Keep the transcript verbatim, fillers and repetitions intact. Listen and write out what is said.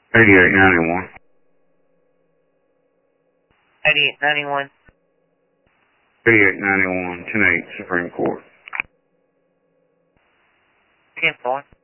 eighty-eight ninety-one. eighty-eight ninety-one. eighty-eight ninety-one, ten eight, Supreme Court. ten four.